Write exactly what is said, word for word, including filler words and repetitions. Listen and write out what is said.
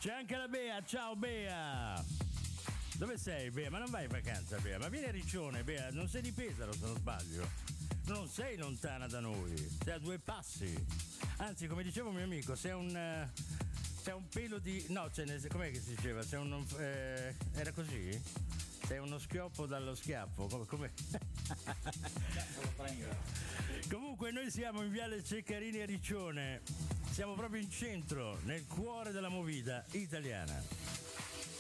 C'è anche la Bea, ciao Bea. Dove sei Bea? Ma non vai in vacanza Bea, ma vieni a Riccione Bea, non sei di Pesaro se non sbaglio. Non sei lontana da noi, sei a due passi. Anzi, come diceva un mio amico, sei un... Uh, sei un pelo di... No, cioè, com'è che si diceva? Sei un... Eh, era così? Sei uno schioppo dallo schiaffo, come... come... Comunque noi siamo in Viale Ceccarini a Riccione. Siamo proprio in centro, nel cuore della movida italiana.